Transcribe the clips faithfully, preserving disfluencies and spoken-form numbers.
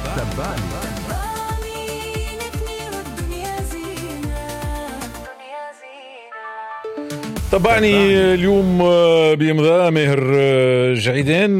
تبعني. طبعني اليوم بيمضى ماهر جعيدان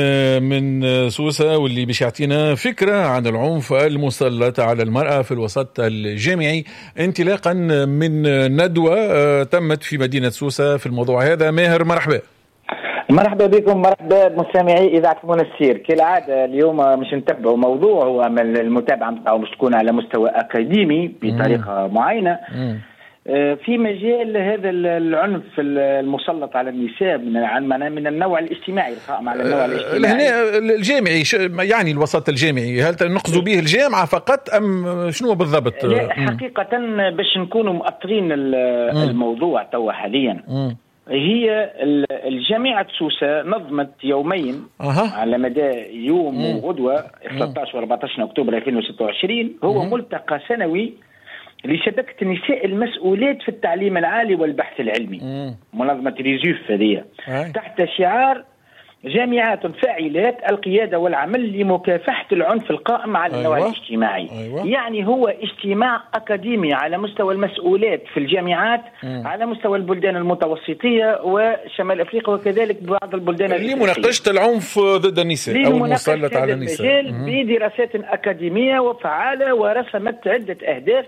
من سوسة، واللي بيش يعطينا فكرة عن العنف المسلط على المرأة في الوسط الجامعي انطلاقا من ندوة تمت في مدينة سوسة في الموضوع هذا. ماهر مرحبا. مرحبا بكم، مرحبا بمستمعي إذاعة منسير. كالعادة اليوم مش نتبعوا موضوع هو من المتابعة متاعه مش تكون على مستوى أكاديمي بطريقة معينة مم. في مجال هذا العنف المسلط على النساء من من النوع الاجتماعي، القائم على النوع الاجتماعي الجامعي، يعني الوسط الجامعي. هل نقصد به الجامعة فقط أم شنو بالضبط؟ لا حقيقة باش نكونوا مؤطرين الموضوع توا حاليا م. هي الجامعة سوسة نظمت يومين أه. على مدى يوم م. وغدوة ثلاثة عشر وأربعة عشر أكتوبر ألفين وستة وعشرين هو م. ملتقى سنوي لشبكة النساء المسؤولات في التعليم العالي والبحث العلمي مم. منظمة ريزوف هذه تحت شعار جامعات فاعلات القيادة والعمل لمكافحة العنف القائم على النوع أيوة. الاجتماعي أيوة. يعني هو اجتماع أكاديمي على مستوى المسؤولات في الجامعات مم. على مستوى البلدان المتوسطية وشمال أفريقيا وكذلك بعض البلدان لمناقشة العنف ضد النساء أو المسلط على النساء بدراسات أكاديمية وفعالة، ورسمت عدة أهداف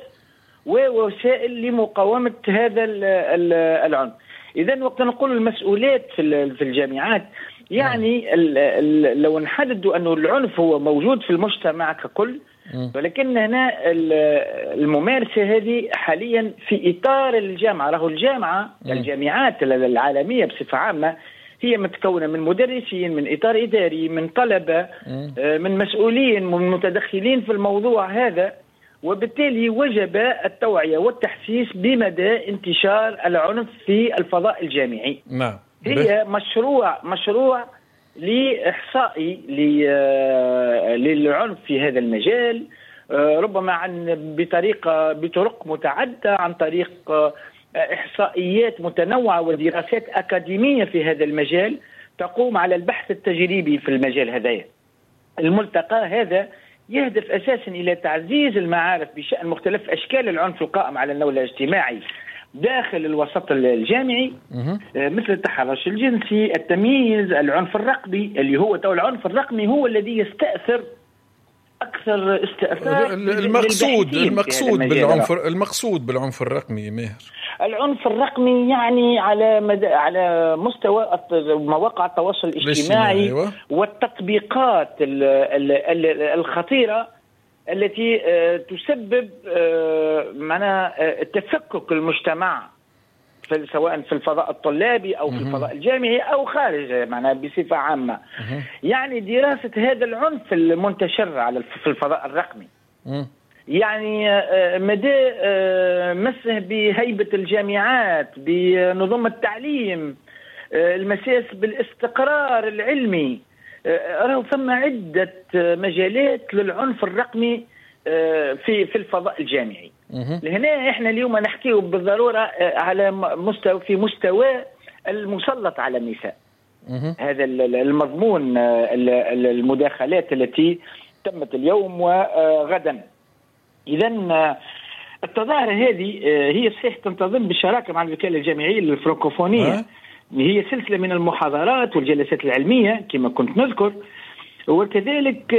ووسائل لمقاومة هذا العنف. إذن وقت نقول المسؤولات في الجامعات يعني لو نحدد أنه العنف هو موجود في المجتمع ككل، ولكن هنا الممارسة هذه حاليا في إطار الجامعة. راهو الجامعة الجامعات العالمية بصفة عامة هي متكونة من مدرسين، من إطار إداري، من طلبة، من مسؤولين، من متدخلين في الموضوع هذا، وبالتالي وجب التوعية والتحسيس بمدى انتشار العنف في الفضاء الجامعي. نعم. هي مشروع مشروع لإحصائي للعنف في هذا المجال، ربما عن بطريقة بطرق متعددة، عن طريق إحصائيات متنوعة ودراسات أكاديمية في هذا المجال تقوم على البحث التجريبي في المجال هذا. الملتقى هذا يهدف أساسا إلى تعزيز المعارف بشأن مختلف أشكال العنف القائم على النوع الاجتماعي داخل الوسط الجامعي، مثل التحرش الجنسي، التمييز، العنف الرقمي، اللي هو تو العنف الرقمي هو الذي يستأثر أكثر استئثار. المقصود المقصود بالعنف المقصود بالعنف الرقمي ماهر، العنف الرقمي يعني على مدى على مستوى مواقع التواصل الاجتماعي أيوة. والتطبيقات الخطيرة التي تسبب معناها تفكك المجتمع في سواء في الفضاء الطلابي أو في الفضاء الجامعي أو خارجه معناها بصفة عامة. يعني دراسة هذا العنف المنتشر على في الفضاء الرقمي يعني مدى مسه بهيبة الجامعات، بنظام التعليم، المساس بالاستقرار العلمي. راهو ثم عدة مجالات للعنف الرقمي في في الفضاء الجامعي. لهنا احنا اليوم نحكيه بالضرورة على مستوى في مستوى المسلط على النساء. هذا المضمون المداخلات التي تمت اليوم وغدا. إذن التظاهرة هذه هي صحيح تنتظم بالشراكة مع الوكالة الجامعية للفرنكوفونية. هي سلسلة من المحاضرات والجلسات العلمية كما كنت نذكر، وكذلك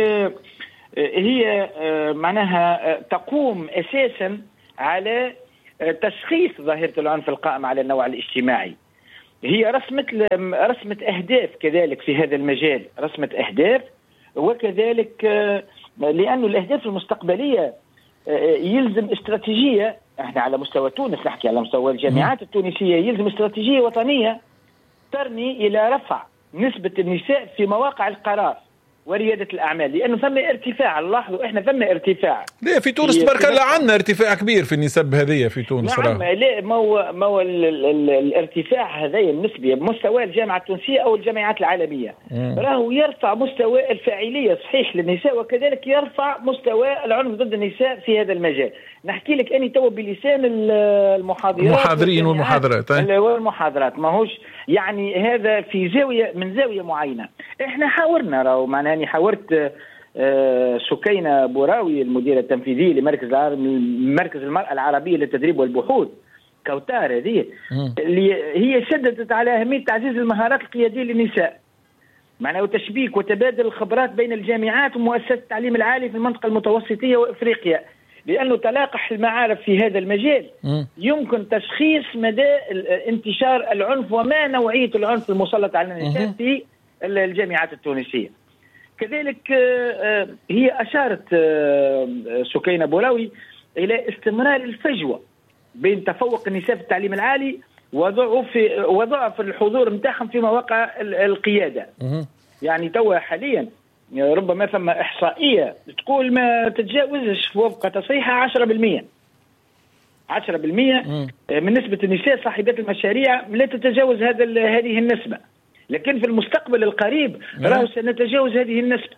هي معناها تقوم أساسا على تشخيص ظاهرة العنف القائم على النوع الاجتماعي. هي رسمت رسمت أهداف كذلك في هذا المجال، رسمت أهداف، وكذلك لأن الأهداف المستقبلية يلزم استراتيجية. احنا على مستوى تونس نحكي على مستوى الجامعات التونسية، يلزم استراتيجية وطنية ترمي إلى رفع نسبة النساء في مواقع القرار وريادة الأعمال، لأنه ثم ارتفاع. لاحظوا إحنا ثم ارتفاع. لا في تونس تبارك الله عندنا ارتفاع كبير في النسب هذه في تونس. نعم لا ما هو ما هو الارتفاع هذا النسبي بمستوى الجامعة التونسية أو الجامعات العالمية راهو يرفع مستوى الفاعلية صحيح للنساء، وكذلك يرفع مستوى العنف ضد النساء في هذا المجال. نحكي لك أني تو بلسان المحاضرات المحاضرين والمحاضرات والمحاضرات ماهوش يعني هذا في زاوية من زاوية معينة. إحنا حاورنا راهو معناها حاورت سكينة بوراوي المديرة التنفيذية لمركز مركز المرأة العربية للتدريب والبحوث كوتار، هذه اللي هي شددت على أهمية تعزيز المهارات القيادية للنساء، معناه وتشبيك وتبادل الخبرات بين الجامعات ومؤسسات التعليم العالي في المنطقة المتوسطية وإفريقيا، لأنه تلاقح المعارف في هذا المجال يمكن تشخيص مدى انتشار العنف وما نوعية العنف المسلط على النساء في الجامعات التونسية. كذلك هي أشارت سكينة بوراوي إلى استمرار الفجوة بين تفوق النساء في التعليم العالي وضعف وضعف الحضور متاعهم في مواقع القيادة. يعني توا حاليا ربما ثم إحصائية تقول ما تتجاوزش وفق تصحيحها عشرة بالمئة عشرة بالمئة من نسبة النساء صاحبات المشاريع لا تتجاوز هذا هذه النسبة، لكن في المستقبل القريب راهو سنتجاوز هذه النسبة.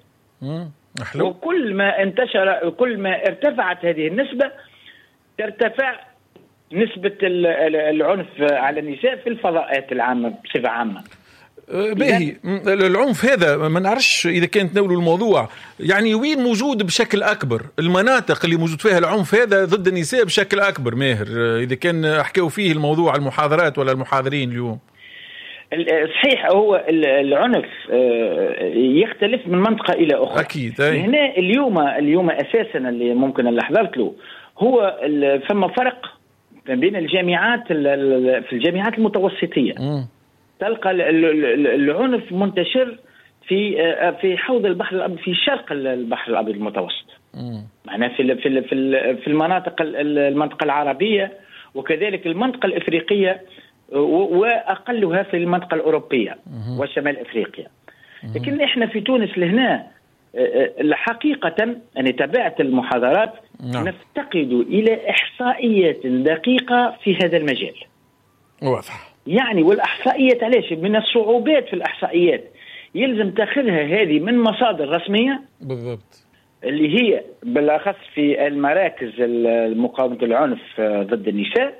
وكل ما انتشر كل ما ارتفعت هذه النسبة ترتفع نسبة العنف على النساء في الفضاءات العامة بصفة عامة. باهي العنف هذا ما نعرفش إذا كانت نولوا الموضوع، يعني وين موجود بشكل أكبر؟ المناطق اللي موجود فيها العنف هذا ضد النساء بشكل أكبر ماهر، إذا كان أحكوا فيه الموضوع المحاضرات ولا المحاضرين اليوم. صحيح، هو العنف يختلف من منطقة إلى أخرى أكيد. هنا اليوم اليوم أساسا اللي ممكن اللي حضرت له هو ثم فرق بين الجامعات في الجامعات المتوسطية م. تلقى العنف منتشر في في حوض البحر الأبيض في شرق البحر الأبيض المتوسط، معناه في في في المناطق المنطقة العربية وكذلك المنطقة الإفريقية وأقلها في المنطقة الأوروبية وشمال إفريقيا. لكن إحنا في تونس لهنا حقيقة أنا تابعت المحاضرات نعم. نفتقد إلى إحصائيات دقيقة في هذا المجال. واضح. يعني والإحصائيات علاش من الصعوبات في الإحصائيات يلزم تأخذها هذه من مصادر رسمية بالضبط، اللي هي بالأخص في المراكز المقاومة العنف ضد النساء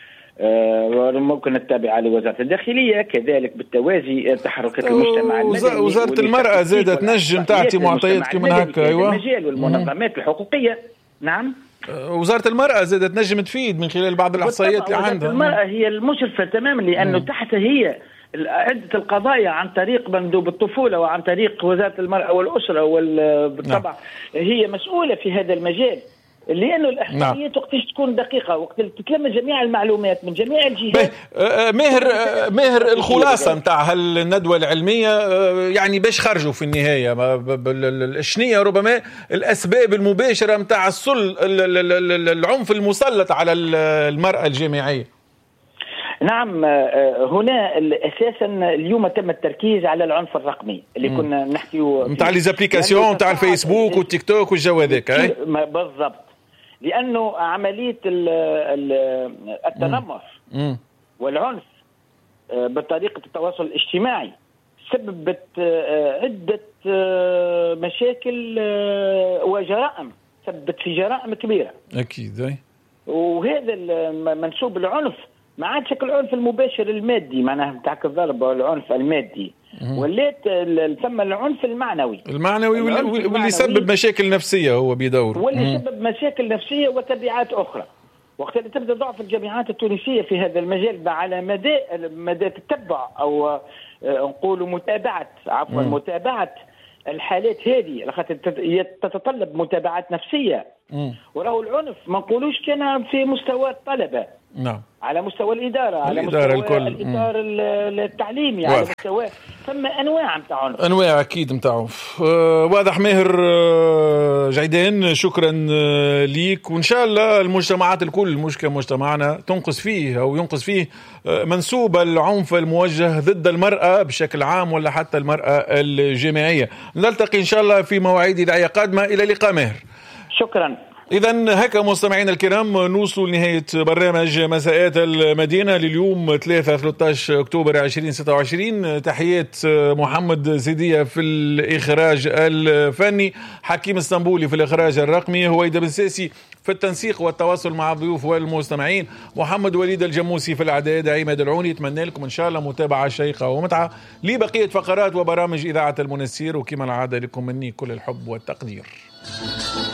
ممكن التابعة لوزارة الداخلية، كذلك بالتوازي تحركات المجتمع المدني وزارة المرأة زادت نجم تعطي معطيات كمان هكا. أيوة المجال والمنظمات الحقوقية. نعم وزارة المرأة زادت نجم تفيد من خلال بعض الإحصائيات اللي عندها. المرأة هي المشرفة تماما لأنه مم. تحت هي عدة القضايا عن طريق مندوب الطفولة وعن طريق وزارة المرأة والأسرة وبالطبع نعم. هي مسؤولة في هذا المجال، لأنه الإحصائيات وقتاش تكون دقيقة وقت تتلم جميع المعلومات من جميع الجهات. ماهر ماهر الخلاصة متاع هالندوة العلمية يعني باش خرجوا في النهاية الشنية ربما الأسباب المباشرة متاع السل العنف المسلط على المرأة الجامعية؟ نعم، هنا أساسا اليوم تم التركيز على العنف الرقمي اللي م. كنا نحكي متاع ليزابليكاسيون متاع الفيسبوك والتيك توك والجو هذاك. بالضبط، لأنه عملية التنمر م. والعنف بطريقة التواصل الاجتماعي سببت عدة مشاكل وجرائم، سببت في جرائم كبيرة أكيد. أي. وهذا منسوب العنف ما عادش العنف المباشر المادي معناها بتاعك الضرب والعنف المادي، ولات ثم العنف المعنوي المعنوي واللي يسبب مشاكل نفسية هو بيدور واللي يسبب مشاكل نفسية وتبعات أخرى. وقت اللي تبدأ ضعف الجامعات التونسية في هذا المجال على مدى مدى تتبع أو نقول متابعة عفوا مم. متابعة الحالات هذه لخاطر تتطلب متابعات نفسية. وراهو العنف ما نقولوش كان في مستوى الطلبة، نعم، على مستوى الإدارة، على الإدارة مستوى الكل. الإطار التعليمي، على مستوى ثم أنواع متاع عنف، أنواع أكيد متاع عنف. آه واضح. ماهر آه جعيدان شكرا آه ليك، وإن شاء الله المجتمعات الكل مش كمجتمعنا تنقص فيه أو ينقص فيه آه منسوب العنف الموجه ضد المرأة بشكل عام ولا حتى المرأة الجامعية. نلتقي إن شاء الله في مواعيد داعية قادمة. إلى اللقاء ماهر. شكرا. إذا هكا مستمعينا الكرام نوصل لنهاية برنامج مساءات المدينة لليوم ثلاثة ثلاثة عشر أكتوبر ألفين وستة وعشرين. تحيات محمد زيدية في الإخراج الفني، حكيم اسطنبولي في الإخراج الرقمي، هويدا بنساسي في التنسيق والتواصل مع الضيوف والمستمعين، محمد وليد الجموسي في الإعداد، عماد العوني. أتمنى لكم إن شاء الله متابعة شيقة ومتعة لبقية فقرات وبرامج إذاعة المنسير، وكما العادة لكم مني كل الحب والتقدير.